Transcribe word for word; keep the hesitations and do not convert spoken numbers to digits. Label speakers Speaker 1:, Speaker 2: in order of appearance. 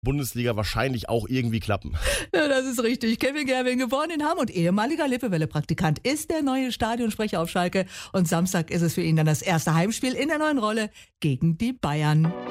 Speaker 1: Bundesliga wahrscheinlich auch irgendwie klappen.
Speaker 2: Ja, das ist richtig. Kevin Gerwin, geboren in Hamm und ehemaliger Lippewelle-Praktikant, ist der neue Stadionsprecher auf Schalke. Und Samstag ist es für ihn dann das erste Heimspiel in der neuen Rolle gegen die Bayern.